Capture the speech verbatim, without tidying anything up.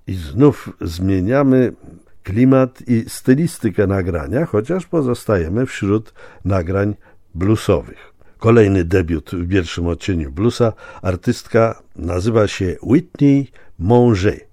I znów zmieniamy klimat i stylistykę nagrania, chociaż pozostajemy wśród nagrań bluesowych. Kolejny debiut w pierwszym odcieniu bluesa. Artystka nazywa się Whitney Monge.